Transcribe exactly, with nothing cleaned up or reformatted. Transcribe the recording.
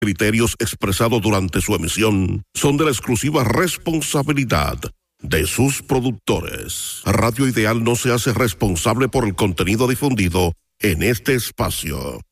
criterios expresados durante su emisión son de la exclusiva responsabilidad de sus productores. Radio Ideal no se hace responsable por el contenido difundido en este espacio.